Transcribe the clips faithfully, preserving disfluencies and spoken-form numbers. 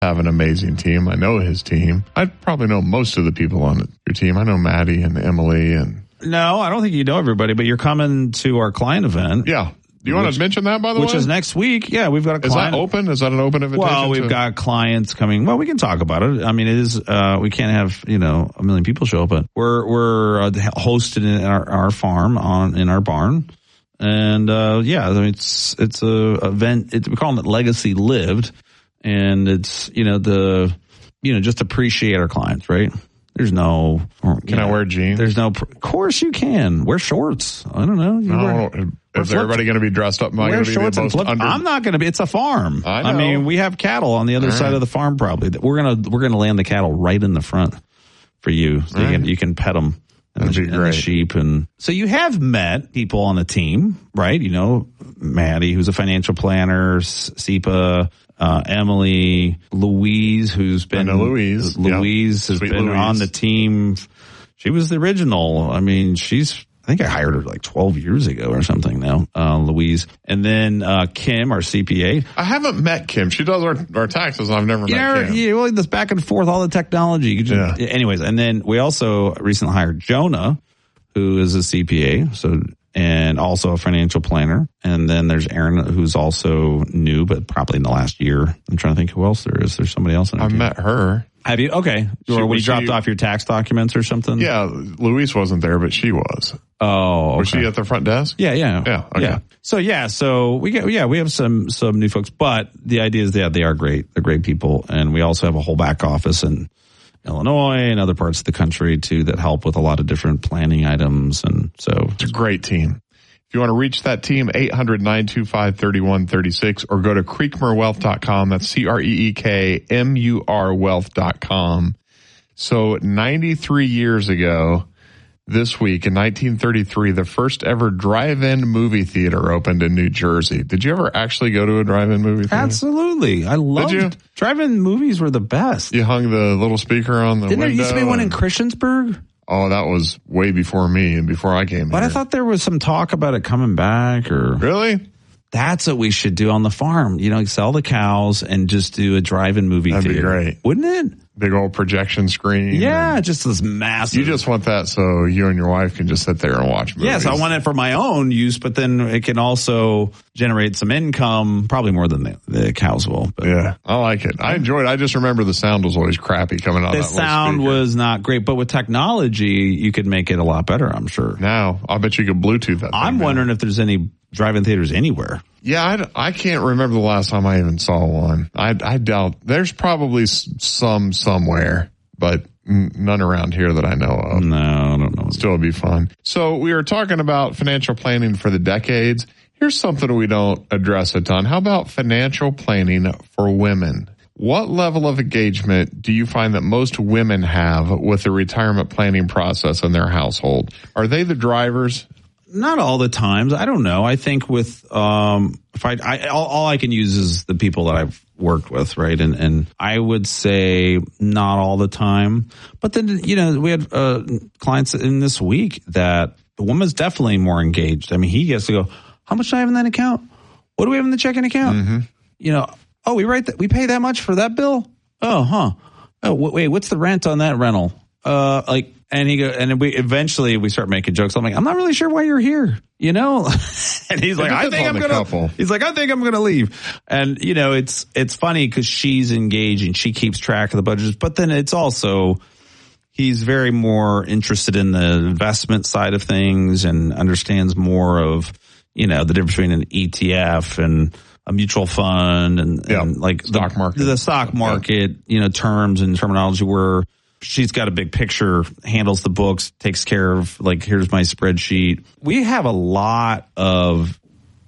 have an amazing team. I know his team. I probably know most of the people on your team. I know Maddie and Emily. and No, I don't think you know everybody, but you're coming to our client event. Yeah. Do you want to mention that, by the which way? Which is next week. Yeah, we've got a client. Is that open? Is that an open invitation? Well, we've to... got clients coming. Well, we can talk about it. I mean, it is, uh, we can't have, you know, a million people show up, but we're, we're uh, hosted in our, our farm on, in our barn. And, uh, yeah, I mean, it's, it's a event. It, we call it Legacy Lived. And it's, you know, the, you know, just appreciate our clients, right? There's no. Can know, I wear jeans? There's no. Of course you can. Wear shorts. I don't know. You no, wear, is wear everybody going to be dressed up? Am I wear be shorts and flip. Under... I'm not going to be. It's a farm. I know. I mean, we have cattle on the other All side right. of the farm. Probably we're gonna we're gonna land the cattle right in the front for you, so you right. can you can pet them. And That'd the, be and great. the sheep. And so you have met people on the team, right? You know, Maddie, who's a financial planner, SEPA, uh, Emily, Louise, who's been, Louise, Louise yep. has Sweet been Louise. on the team. She was the original. I mean, she's, I think I hired her like twelve years ago or something now, uh, Louise. And then, uh, Kim, our C P A. I haven't met Kim. She does our, our taxes. I've never met yeah, Kim. Yeah, well, this back and forth, all the technology. You just, yeah. Anyways, and then we also recently hired Jonah, who is a C P A, so, and also a financial planner. And then there's Aaron, who's also new, but probably in the last year. I'm trying to think who else there is. There's somebody else in our I team. met her. Have you? Okay. She, or we she, dropped off your tax documents or something? Yeah, Louise wasn't there, but she was. Oh, okay. Was she at the front desk? Yeah, yeah. Yeah, okay. Yeah. So, yeah, so we get, yeah, we have some, some new folks, but the idea is that they are great. They're great people. And we also have a whole back office in Illinois and other parts of the country too that help with a lot of different planning items. And so it's a great team. If you want to reach that team, eight hundred, nine two five, three one three six or go to creekmur wealth dot com. That's C R E E K M U R wealth dot com. So ninety-three years ago this week in nineteen thirty-three, the first ever drive-in movie theater opened in New Jersey. Did you ever actually go to a drive-in movie theater? Absolutely. I loved Did you? Drive-in movies were the best. You hung the little speaker on the Didn't window. there used to be one in Christiansburg? Oh, that was way before me and before I came But here. I thought there was some talk about it coming back or... Really? That's what we should do on the farm. You know, sell the cows and just do a drive-in movie That'd theater. That'd be great. Wouldn't it? Big old projection screen. Yeah, just this massive. You just want that so you and your wife can just sit there and watch movies. Yes, I want it for my own use, but then it can also generate some income, probably more than the, the cows will. But. Yeah, I like it. I enjoyed it. I just remember the sound was always crappy coming out the of that The sound little speaker. was not great, but with technology, you could make it a lot better, I'm sure. Now, I bet you could Bluetooth that I'm thing wondering now. if there's any drive-in theaters anywhere. Yeah, I, I can't remember the last time I even saw one. I, I doubt. There's probably some somewhere, but none around here that I know of. No, I don't know. Still would be fun. So we were talking about financial planning for the decades. Here's something we don't address a ton. How about financial planning for women? What level of engagement do you find that most women have with the retirement planning process in their household? Are they the drivers? Not all the times. I don't know. I think with, um, if I, I all, all I can use is the people that I've worked with, right? And, and I would say not all the time, but then, you know, we had, uh, clients in this week that the woman's definitely more engaged. I mean, he gets to go, how much do I have in that account? What do we have in the checking account? Mm-hmm. You know, oh, we write that, we pay that much for that bill? Oh, huh. Oh, wait, what's the rent on that rental? Uh, like, and he go, and we eventually we start making jokes. I'm like, I'm not really sure why you're here, you know? And he's like, I think I'm gonna. Couple. He's like, I think I'm gonna leave. And you know, it's it's funny because she's engaged and she keeps track of the budgets, but then it's also he's very more interested in the investment side of things and understands more of you know the difference between an E T F and a mutual fund and, yep. and like stock the, market, the stock market, yep. you know, terms and terminology where. She's got a big picture, handles the books, takes care of, like, here's my spreadsheet. We have a lot of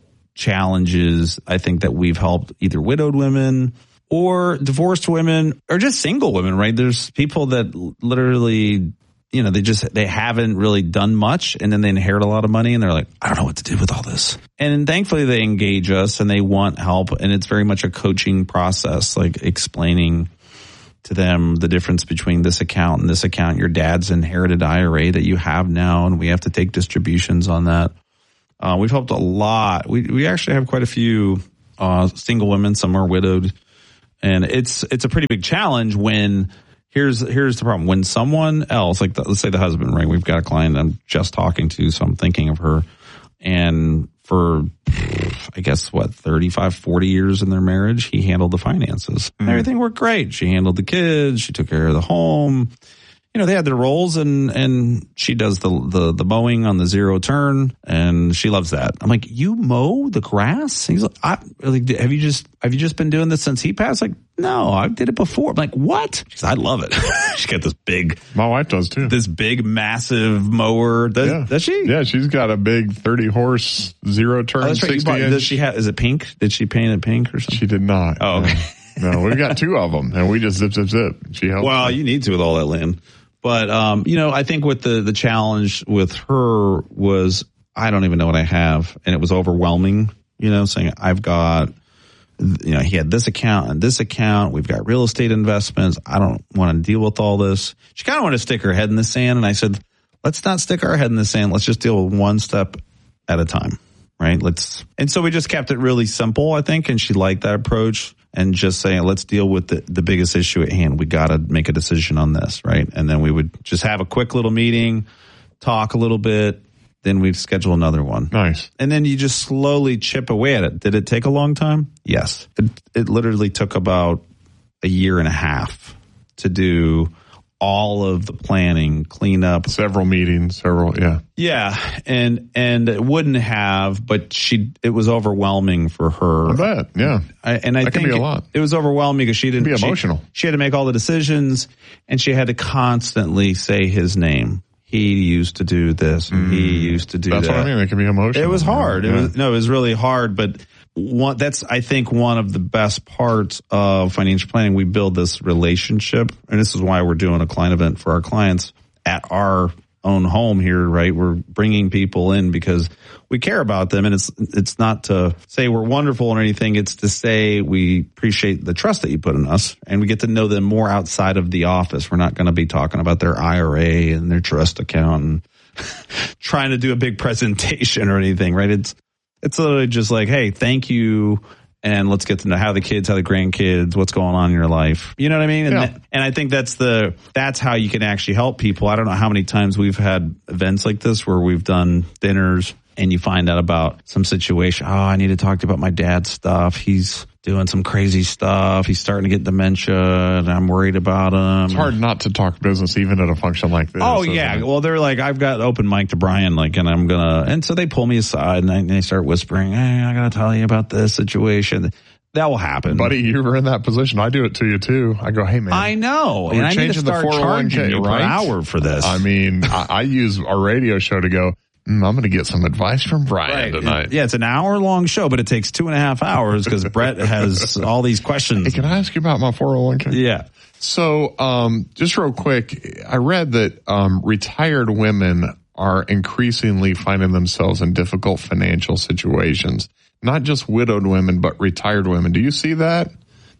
challenges, I think, that we've helped either widowed women or divorced women or just single women, right? There's people that literally, you know, they just, they haven't really done much and then they inherit a lot of money and they're like, I don't know what to do with all this. And thankfully they engage us and they want help. And it's very much a coaching process, like explaining to them the difference between this account and this account, your dad's inherited I R A that you have now, and we have to take distributions on that. Uh, we've helped a lot. We we actually have quite a few uh, single women. Some are widowed And it's it's a pretty big challenge when here's here's the problem. When someone else, like the, let's say the husband, right? We've got a client I'm just talking to, so I'm thinking of her. And for, I guess, what, thirty-five, forty years in their marriage, he handled the finances. Mm. Everything worked great. She handled the kids. She took care of the home. You know, they had their roles, and, and she does the, the, the mowing on the zero turn, and she loves that. I'm like, you mow the grass? He's like, I, like, have you just, have you just been doing this since he passed? Like, no, I did it before. I'm like, what? She's, I love it. She's got this big, my wife does too. This big, massive mower. Does, yeah. does she? Yeah, she's got a big thirty horse zero turn. Oh, that's right. sixty bought, inch. Does she have? Is it pink? Did she paint it pink or something? She did not. Oh, okay. No, no, we've got two of them, and we just zip, zip, zip. She helps. Well, you need to with all that land. But, um, you know, I think what the, the challenge with her was, I don't even know what I have. And it was overwhelming, you know, saying I've got, you know, he had this account and this account. We've got real estate investments. I don't want to deal with all this. She kind of wanted to stick her head in the sand. And I said, let's not stick our head in the sand. Let's just deal with one step at a time. Right. Let's, and so we just kept it really simple, I think. And she liked that approach. And just saying, let's deal with the, the biggest issue at hand. We got to make a decision on this, right? And then we would just have a quick little meeting, talk a little bit, then we'd schedule another one. Nice. And then you just slowly chip away at it. Did it take a long time? Yes. It, it literally took about a year and a half to do all of the planning, clean up. Several meetings, several, yeah. Yeah, and and it wouldn't have, but she, it was overwhelming for her. I bet, yeah. I, and I that think can be a lot. It, it was overwhelming because she didn't. It can be emotional. She, she had to make all the decisions, and she had to constantly say his name. He used to do this, and mm. he used to do That's that. That's what I mean. It can be emotional. It was hard. Yeah. It was no, it was really hard, but. One, that's, I think, one of the best parts of financial planning. We build this relationship, and this is why we're doing a client event for our clients at our own home here, right? We're bringing people in because we care about them, and it's it's not to say we're wonderful or anything. It's to say we appreciate the trust that you put in us, and we get to know them more outside of the office. We're not going to be talking about their I R A and their trust account and trying to do a big presentation or anything, right? It's It's literally just like, hey, thank you, and let's get to know how the kids, how the grandkids, what's going on in your life. You know what I mean? And, yeah. that, and I think that's the that's how you can actually help people. I don't know how many times we've had events like this where we've done dinners, and you find out about some situation. Oh, I need to talk to you about my dad's stuff. He's doing some crazy stuff. He's starting to get dementia, and I'm worried about him. It's hard not to talk business even at a function like this. Oh, yeah. It? Well, they're like, I've got open mic to Brian, like, and I'm going to, and so they pull me aside and, I, and they start whispering, hey, I got to tell you about this situation. That will happen. Buddy, you were in that position. I do it to you too. I go, hey man. I know. We're and I changing need to start the four oh one k, charging you right? per hour for this. I mean, I, I use our radio show to go, Mm, I'm going to get some advice from Brian right. tonight. Yeah, it's an hour long show, but it takes two and a half hours because Brett has all these questions. Hey, can I ask you about my four oh one k? Yeah. So, um, just real quick, I read that um, retired women are increasingly finding themselves in difficult financial situations. Not just widowed women, but retired women. Do you see that?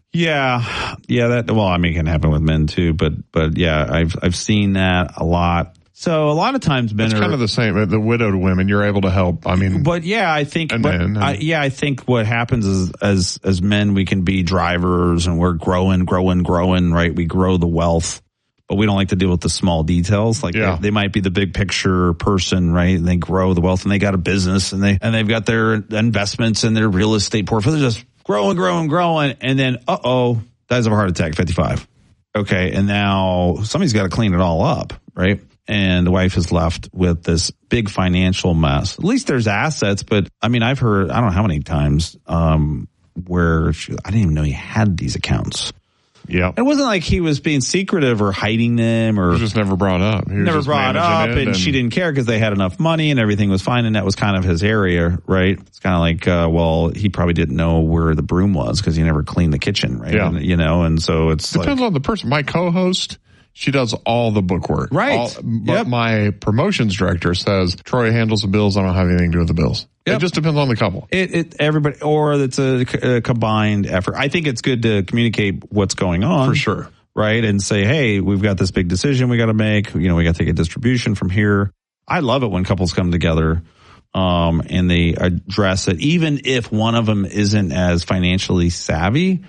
Yeah, yeah. That well, I mean, it can happen with men too, but but yeah, I've I've seen that a lot. So a lot of times men it's are kind of the same. The widowed women, you're able to help. I mean, but yeah, I think, and but then, and, I, yeah, I think what happens is as as men we can be drivers and we're growing, growing, growing. Right, we grow the wealth, but we don't like to deal with the small details. Like yeah. they, they might be the big picture person, right? And they grow the wealth and they got a business and they and they've got their investments and their real estate portfolio just growing, growing, growing, and then uh oh, dies of a heart attack, fifty-five. Okay, and now somebody's got to clean it all up, right? And the wife is left with this big financial mess. At least there's assets, but I mean, I've heard, I don't know how many times, um, where she, I didn't even know he had these accounts. Yeah. It wasn't like he was being secretive or hiding them or. It was just never brought up. He was never just brought up, and, and she didn't care because they had enough money and everything was fine, and that was kind of his area, right? It's kind of like, uh, well, he probably didn't know where the broom was because he never cleaned the kitchen, right? Yeah. And, you know, and so it's depends like, on the person. My co-host, she does all the bookwork. Right. All, but yep. my promotions director says, Troy handles the bills. I don't have anything to do with the bills. Yep. It just depends on the couple. It, it everybody, or it's a, a combined effort. I think it's good to communicate what's going on. For sure. Right. And say, hey, we've got this big decision we got to make. You know, we got to take a distribution from here. I love it when couples come together um, and they address it, even if one of them isn't as financially savvy.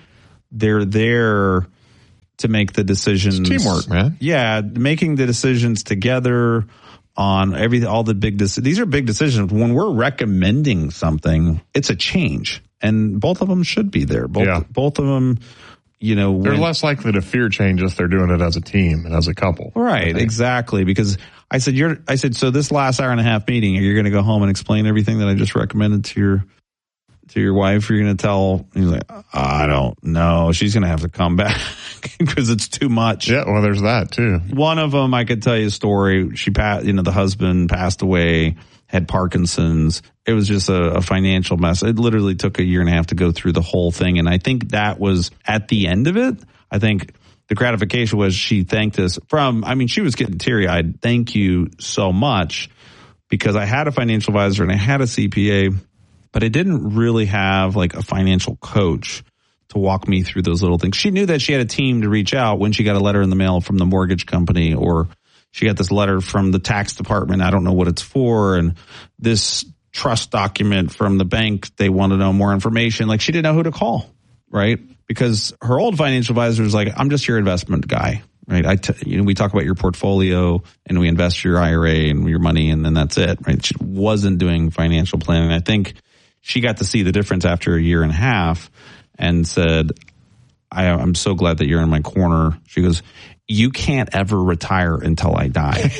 they're there to make the decisions. It's teamwork, man. Yeah, making the decisions together on every all the big decisions. These are big decisions. When we're recommending something, it's a change, and both of them should be there. Both, yeah. both of them, you know, they're when, less likely to fear change if they're doing it as a team and as a couple. Right, exactly. Because I said, you're. I said, so this last hour and a half meeting, you're going to go home and explain everything that I just recommended to your. To your wife, you're going to tell, he's like, I don't know. She's going to have to come back because it's too much. Yeah, well, there's that too. One of them, I could tell you a story. She passed, you know, the husband passed away, had Parkinson's. It was just a, a financial mess. It literally took a year and a half to go through the whole thing. And I think that was at the end of it. I think the gratification was she thanked us from, I mean, she was getting teary eyed. Thank you so much, because I had a financial advisor and I had a C P A. But I didn't really have like a financial coach to walk me through those little things. She knew that she had a team to reach out when she got a letter in the mail from the mortgage company, or she got this letter from the tax department. I don't know what it's for. And this trust document from the bank, they want to know more information. Like, she didn't know who to call, right? Because her old financial advisor was like, I'm just your investment guy, right? I t- you know, we talk about your portfolio and we invest your I R A and your money, and then that's it, right? She wasn't doing financial planning. I think she got to see the difference after a year and a half and said, I, I'm so glad that you're in my corner. She goes, you can't ever retire until I die.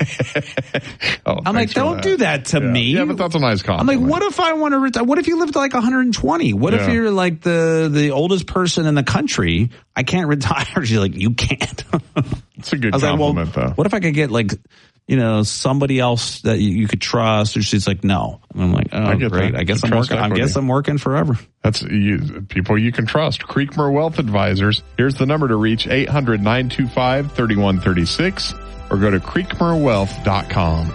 oh, I'm like, don't that. do that to yeah. me. Yeah, but that's a nice compliment. I'm like, what if I want to retire? What if you live to like one hundred twenty? What yeah. if you're like the, the oldest person in the country? I can't retire. She's like, you can't. It's a good I was compliment, like, well, though. What if I could get like, you know, somebody else that you, you could trust? Or she's like, no. And I'm like, oh, I great. That. I guess I'm working. Equity. I guess I'm working forever. That's you, people you can trust. Creekmore Wealth Advisors. Here's the number to reach: eight hundred, nine two five, three one three six, or go to creekmore wealth dot com.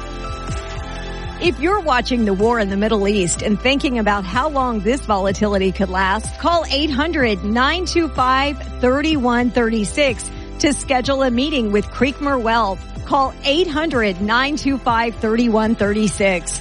If you're watching the war in the Middle East and thinking about how long this volatility could last, call eight hundred, nine two five, three one three six to schedule a meeting with Creekmore Wealth. Call eight hundred, nine two five, three one three six.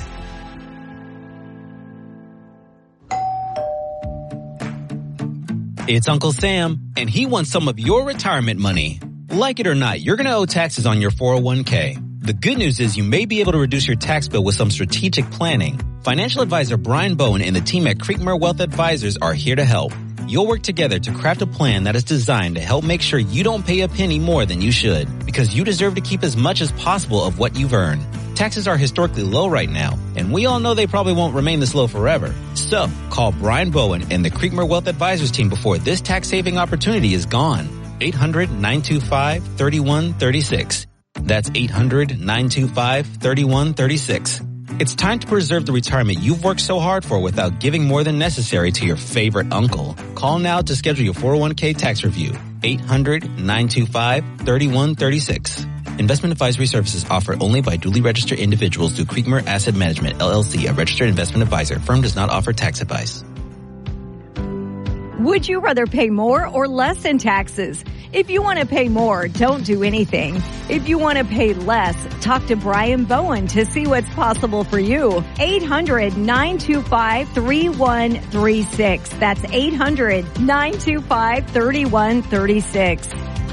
It's Uncle Sam, and he wants some of your retirement money. Like it or not, you're going to owe taxes on your four oh one k. The good news is you may be able to reduce your tax bill with some strategic planning. Financial advisor Brian Bowen and the team at Creekmore Wealth Advisors are here to help. You'll work together to craft a plan that is designed to help make sure you don't pay a penny more than you should, because you deserve to keep as much as possible of what you've earned. Taxes are historically low right now, and we all know they probably won't remain this low forever. So, call Brian Bowen and the Creekmore Wealth Advisors team before this tax-saving opportunity is gone. eight hundred, nine two five, three one three six. That's eight hundred, nine two five, three one three six. It's time to preserve the retirement you've worked so hard for without giving more than necessary to your favorite uncle. Call now to schedule your four oh one k tax review. eight hundred, nine two five, three one three six. Investment advisory services offered only by duly registered individuals through Creekmore Asset Management, L L C, a registered investment advisor. Firm does not offer tax advice. Would you rather pay more or less in taxes? If you want to pay more, don't do anything. If you want to pay less, talk to Brian Bowen to see what's possible for you. eight hundred, nine two five, three one three six. That's eight hundred, nine two five, three one three six.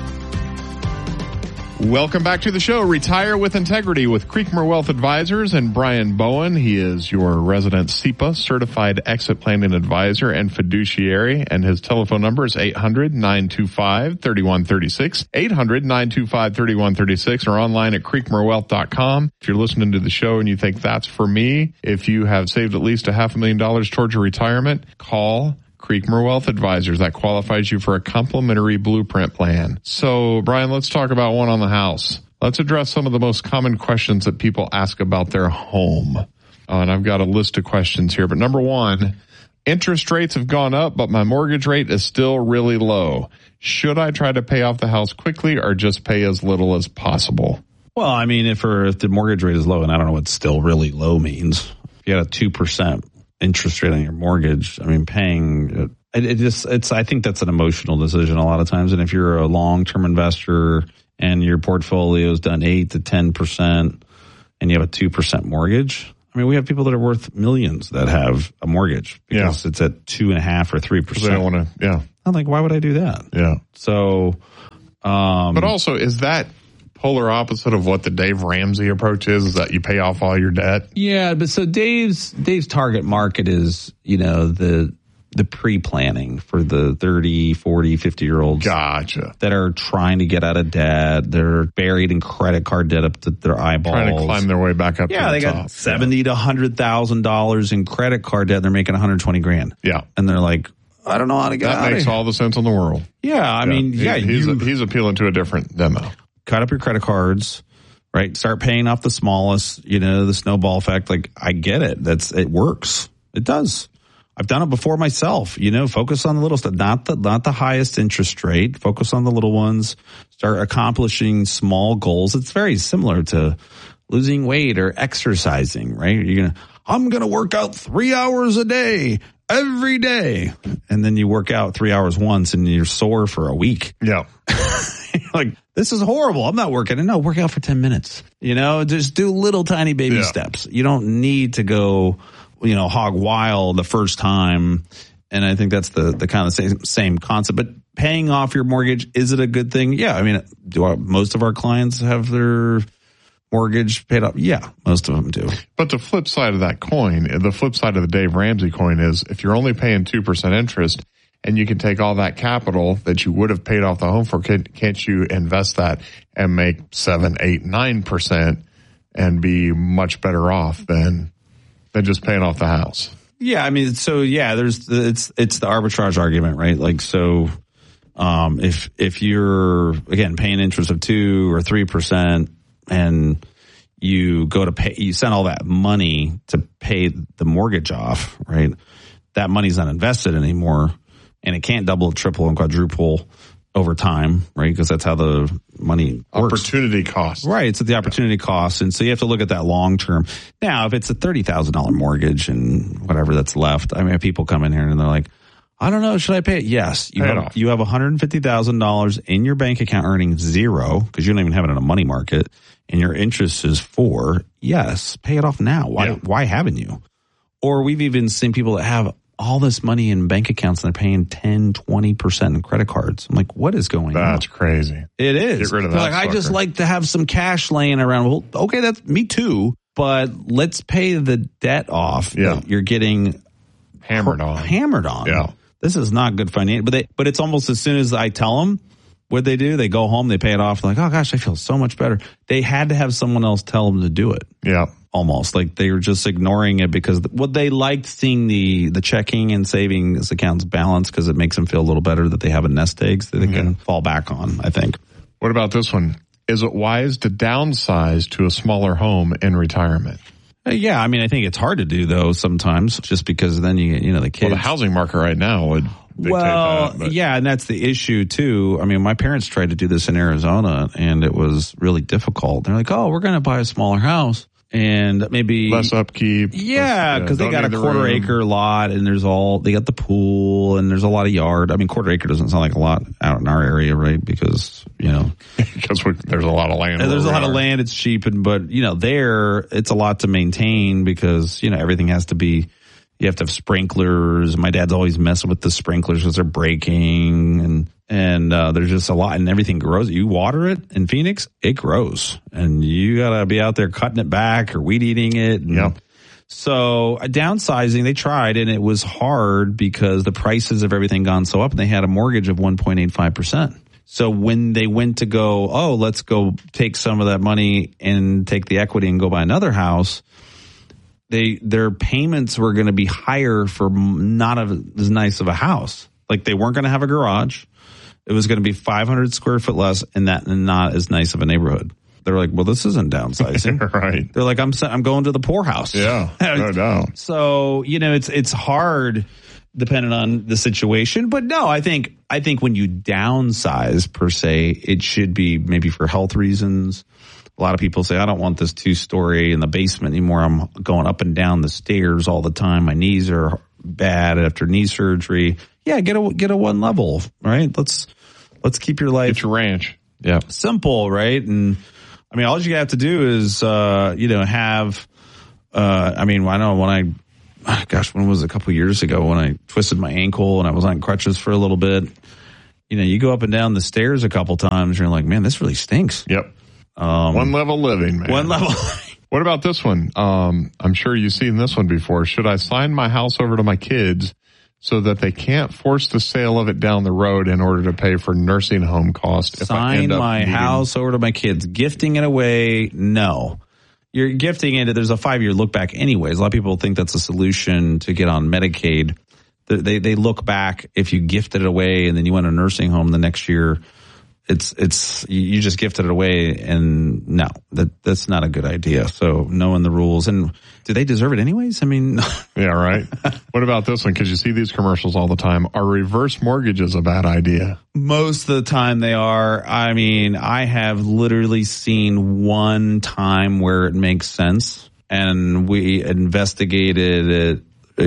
Welcome back to the show, Retire with Integrity with Creekmore Wealth Advisors and Brian Bowen. He is your resident S E P A certified exit planning advisor and fiduciary, and his telephone number is eight hundred, nine two five, three one three six, eight hundred, nine two five, three one three six, or online at creekmore wealth dot com. If you're listening to the show and you think that's for me, if you have saved at least a half a million dollars towards your retirement, call Creekmore Wealth Advisors. That qualifies you for a complimentary blueprint plan. So, Brian, let's talk about one on the house. Let's address some of the most common questions that people ask about their home. Uh, and I've got a list of questions here. But number one, interest rates have gone up, but my mortgage rate is still really low. Should I try to pay off the house quickly or just pay as little as possible? Well, I mean, if, or if the mortgage rate is low, and I don't know what still really low means. If you had a two percent interest rate on your mortgage, I mean, paying it, it just it's I think that's an emotional decision a lot of times. And if you're a long-term investor and your portfolio is done eight to ten percent and you have a two percent mortgage, I mean, we have people that are worth millions that have a mortgage because yeah. it's at two and a half or three percent. They don't want to, yeah. I'm like, why would I do that? Yeah. So, um, but also, is that polar opposite of what the Dave Ramsey approach is? Is that you pay off all your debt? Yeah, but so Dave's Dave's target market is, you know, the the pre-planning for the thirty, forty, fifty-year-olds. Gotcha. That are trying to get out of debt. They're buried in credit card debt up to their eyeballs. Trying to climb their way back up yeah, to the they top. got seventy yeah. to one hundred thousand dollars in credit card debt. They're making one hundred twenty grand. Yeah. And they're like, I don't know how to get that out of here. That makes all the sense in the world. Yeah, I yeah. mean, yeah. He, he's, you, a, he's appealing to a different demo. Cut up your credit cards. Right. Start paying off the smallest, you know, the snowball effect. Like, I get it. That's, it works. It does. I've done it before myself, you know, focus on the little stuff, not the, not the highest interest rate, focus on the little ones, start accomplishing small goals. It's very similar to losing weight or exercising, right? You're going to, I'm going to work out three hours a day every day. And then you work out three hours once and you're sore for a week. Yeah. Like, this is horrible. I'm not working. No, work out for ten minutes. You know, just do little tiny baby yeah. steps. You don't need to go, you know, hog wild the first time. And I think that's the, the kind of same, same concept. But paying off your mortgage, is it a good thing? Yeah. I mean, do our, most of our clients have their mortgage paid off? Yeah, most of them do. But the flip side of that coin, the flip side of the Dave Ramsey coin is if you're only paying two percent interest, and you can take all that capital that you would have paid off the home for, can't you invest that and make seven, eight, nine percent and be much better off than than just paying off the house? Yeah, I mean, so yeah, there's the, it's it's the arbitrage argument, right? Like, so um, if if you're again paying interest of two or three percent, and you go to pay, you send all that money to pay the mortgage off, right? That money's not invested anymore. And it can't double, triple, and quadruple over time, right? Because that's how the money works. Opportunity cost. Right. It's the opportunity cost. And so you have to look at that long term. Now, if it's a thirty thousand dollars mortgage and whatever that's left, I mean, people come in here and they're like, I don't know, should I pay it? Yes. You pay have, it off. You have one hundred fifty thousand dollars in your bank account earning zero because you don't even have it in a money market and your interest is four. Yes. Pay it off now. Why, yeah. why haven't you? Or we've even seen people that have all this money in bank accounts and they're paying ten, twenty percent in credit cards. I'm like, what is going that's on? That's crazy. It is. Get rid of they're that like, sucker. I just like to have some cash laying around. Well, okay, that's me too. But let's pay the debt off yeah. that you're getting hammered on. Hammered on. Yeah. This is not good financial. But they, but it's almost as soon as I tell them what they do, they go home, they pay it off. Like, oh gosh, I feel so much better. They had to have someone else tell them to do it. Yeah. Almost like they were just ignoring it because what they liked seeing the the checking and savings accounts balance because it makes them feel a little better that they have a nest egg that they mm-hmm. can fall back on, I think. What about this one? Is it wise to downsize to a smaller home in retirement? Uh, yeah, I mean, I think it's hard to do though sometimes just because then you you know the kids. Well, the housing market right now would dictate well, that. But. Yeah, and that's the issue too. I mean, my parents tried to do this in Arizona and it was really difficult. They're like, oh, we're going to buy a smaller house. And maybe less upkeep. Yeah, because yeah, they got a quarter room. acre lot and there's all, they got the pool and there's a lot of yard. I mean, quarter acre doesn't sound like a lot out in our area, right? Because, you know. because we, there's a lot of land. There's a lot of land. It's cheap. And, but, you know, there, it's a lot to maintain because, you know, everything has to be, you have to have sprinklers. My dad's always messing with the sprinklers because they're breaking and, and, uh, there's just a lot and everything grows. You water it in Phoenix, it grows and you gotta be out there cutting it back or weed eating it. And yep. So uh, downsizing, they tried and it was hard because the prices of everything gone so up and they had a mortgage of one point eight five percent. So when they went to go, oh, let's go take some of that money and take the equity and go buy another house, they their payments were going to be higher for not a, as nice of a house. Like they weren't going to have a garage. It was going to be five hundred square foot less and that and not as nice of a neighborhood. They're like, well, this isn't downsizing. Right. They're like, I'm I'm going to the poorhouse. Yeah, no doubt. So, you know, it's it's hard depending on the situation. But no, I think I think when you downsize per se, it should be maybe for health reasons. A lot of people say, I don't want this two-story in the basement anymore. I'm going up and down the stairs all the time. My knees are bad after knee surgery. Yeah, get a get a one level, right? Let's let's keep your life. Get your ranch. Yeah. Simple, right? And I mean, all you have to do is, uh, you know, have, uh, I mean, I know when I gosh, when was it? A couple years ago when I twisted my ankle and I was on crutches for a little bit. You know, you go up and down the stairs a couple times, and you're like, man, this really stinks. Yep. Um, one level living, man. One level. What about this one? Um, I'm sure you've seen this one before. Should I sign my house over to my kids so that they can't force the sale of it down the road in order to pay for nursing home costs? If I Sign end up my needing- house over to my kids. Gifting it away, no. You're gifting it. There's a five-year look back anyways. A lot of people think that's a solution to get on Medicaid. They they look back if you gifted it away and then you went to a nursing home the next year. It's it's you just gifted it away, and no, that that's not a good idea. So knowing the rules, and do they deserve it anyways? I mean, yeah, right. What about this one? Because you see these commercials all the time. Are reverse mortgages a bad idea? Most of the time they are. I mean, I have literally seen one time where it makes sense, and we investigated it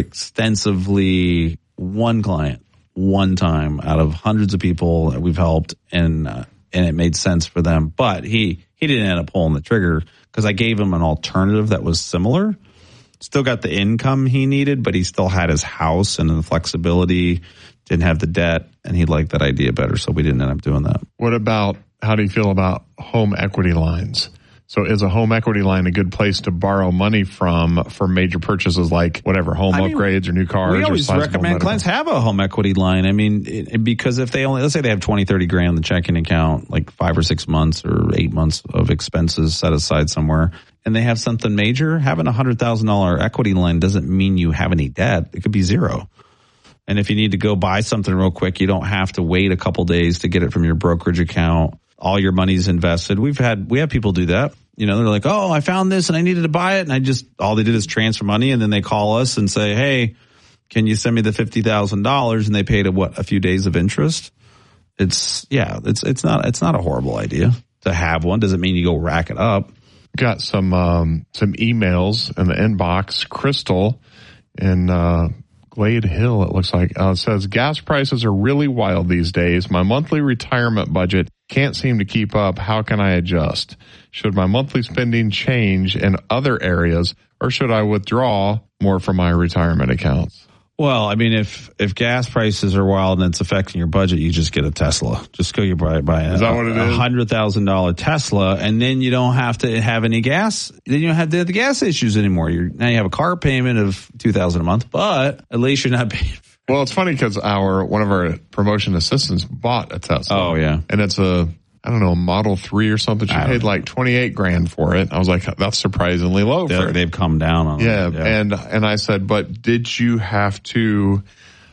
extensively. One client, one time out of hundreds of people that we've helped, and uh, and it made sense for them. But he he didn't end up pulling the trigger because I gave him an alternative that was similar. Still got the income he needed, but he still had his house and the flexibility, didn't have the debt, and he liked that idea better. So we didn't end up doing that. What about, how do you feel about home equity lines? So is a home equity line a good place to borrow money from for major purchases like whatever, home I mean, upgrades or new cars? We always or recommend medical? clients have a home equity line. I mean, it, because if they only, let's say they have twenty, thirty grand in the checking account, like five or six months or eight months of expenses set aside somewhere, and they have something major, having a one hundred thousand dollars equity line doesn't mean you have any debt. It could be zero. And if you need to go buy something real quick, you don't have to wait a couple days to get it from your brokerage account. All your money's invested. We've had, we have people do that. You know, they're like, oh, I found this and I needed to buy it. And I just, all they did is transfer money. And then they call us and say, hey, can you send me the fifty thousand dollars? And they paid a, what, a few days of interest. It's, yeah, it's, it's not, it's not a horrible idea to have one. Doesn't mean you go rack it up. Got some, um, some emails in the inbox. Crystal in, uh, Glade Hill, it looks like, uh, says gas prices are really wild these days. My monthly retirement budget can't seem to keep up. How can I adjust? Should my monthly spending change in other areas, or should I withdraw more from my retirement accounts? Well, I mean, if if gas prices are wild and it's affecting your budget, you just get a Tesla. Just go you buy buy a, is that what it is? a hundred thousand dollar Tesla, and then you don't have to have any gas. Then you don't have the, the gas issues anymore. You're now you have a car payment of two thousand a month, but at least you're not paying. Well, it's funny because our one of our promotion assistants bought a Tesla. Oh yeah, and it's a I don't know, a Model three or something. She paid know. like twenty-eight grand for it. I was like, that's surprisingly low for it. They've come down on Yeah, it. Yeah, and and I said, but did you have to?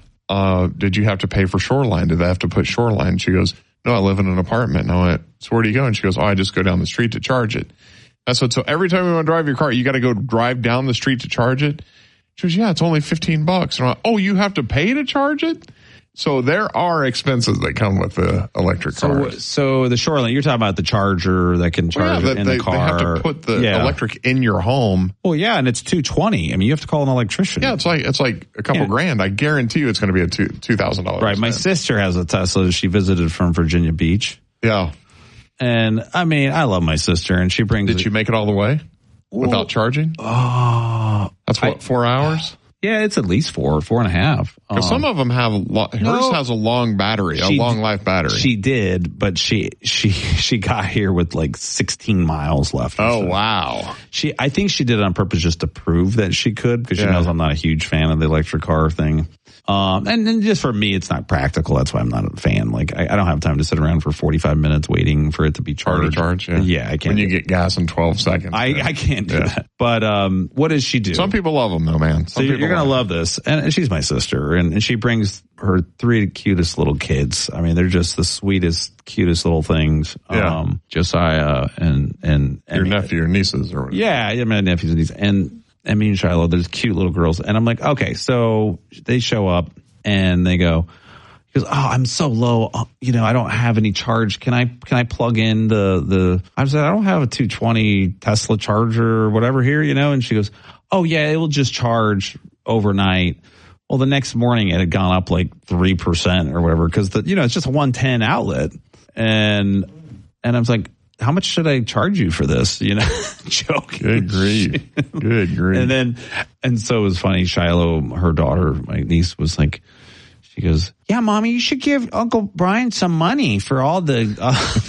Uh, did you have to pay for Shoreline? Did they have to put Shoreline? She goes, no, I live in an apartment. And I went, so where do you go? And she goes, oh, I just go down the street to charge it. I said, so every time you want to drive your car, you got to go drive down the street to charge it? She goes, yeah, it's only fifteen bucks. And I'm like, oh, you have to pay to charge it? So there are expenses that come with the electric so, cars. So the Shoreline, you're talking about the charger that can charge well, yeah, in they, the car. They have to put the yeah. electric in your home. Well, yeah, and it's two twenty. I mean, you have to call an electrician. Yeah, it's like it's like a couple Yeah. grand. I guarantee you, it's going to be a two two thousand dollars. Right. My sister has a Tesla. She visited from Virginia Beach. Yeah. And I mean, I love my sister, and she brings. Did you make it all the way without Well, charging? Oh, That's what I- four hours. yeah, it's at least four, four and a half. Because some of them have lo- hers no. has a long battery, a She- long life battery. She did, but she she she got here with like sixteen miles left. or oh so. wow! She, I think she did it on purpose just to prove that she could, because she Yeah. knows I'm not a huge fan of the electric car thing. Um, and, and just for me, it's not practical. That's why I'm not a fan. Like, I, I don't have time to sit around for forty-five minutes waiting for it to be Harder charged. charge. Yeah, Yeah, I can't. When you do- get gas in twelve seconds. I, yeah. I can't do Yeah. that. But um, what does she do? Some people love them though, man. So Some you're, people you're gonna like love this, and, and she's my sister, and, and she brings her three cutest little kids. I mean, they're just the sweetest, cutest little things. Yeah. Um, Josiah and and your and, nephew or nieces or whatever. Yeah, yeah, my nephews and nieces, and and me and Shiloh. There's cute little girls, and I'm like, okay, so they show up and they go. He goes, oh, I'm so low. Oh, you know, I don't have any charge. Can I can I plug in the the? I said, I don't have a two twenty Tesla charger or whatever here, you know. And she goes, oh yeah, it will just charge overnight. Well, the next morning it had gone up like three percent or whatever, because the you know it's just a one ten outlet, and and I was like, how much should I charge you for this? You know, joking. Good grief. Good grief. And then, and so it was funny. Shiloh, her daughter, my niece, was like, she goes, yeah, Mommy, you should give Uncle Brian some money for all the uh,